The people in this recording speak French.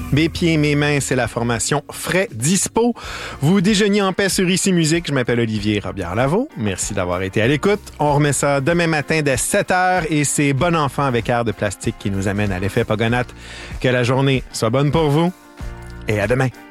Mes pieds, mes mains, c'est la formation Frais Dispo. Vous déjeuniez en paix sur Ici Musique. Je m'appelle Olivier Robillard-Lavaux. Merci d'avoir été à l'écoute. On remet ça demain matin dès 7h et c'est Bon Enfant avec Air de plastique qui nous amène à l'effet Pogonate. Que la journée soit bonne pour vous et à demain.